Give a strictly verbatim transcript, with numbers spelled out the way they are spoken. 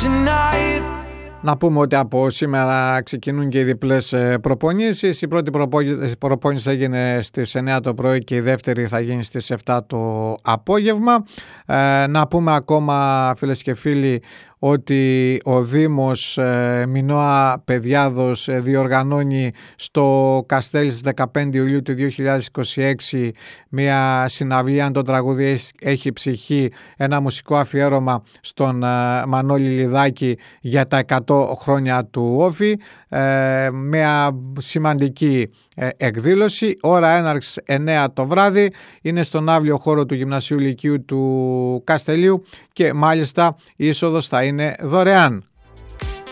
tonight. Να πούμε ότι από σήμερα ξεκινούν και οι διπλές προπονήσεις. Η πρώτη προπόνηση έγινε στις εννιά το πρωί και η δεύτερη θα γίνει στις επτά το απόγευμα. Ε, να πούμε ακόμα, φίλες και φίλοι, ότι ο Δήμος ε, Μινώα Παιδιάδος ε, διοργανώνει στο Καστέλι στις δεκαπέντε Ιουλίου του δύο χιλιάδες είκοσι έξι μια συναυλία «Αν το τραγούδι έχει ψυχή», ένα μουσικό αφιέρωμα στον ε, Μανώλη Λιδάκη για τα εκατό χρόνια του Όφη, ε, μια σημαντική ε, εκδήλωση. Ώρα έναρξης εννιά το βράδυ, είναι στον αύλιο χώρο του Γυμνασίου Λυκείου του Καστελίου και μάλιστα η είσοδος θα είναι δωρεάν.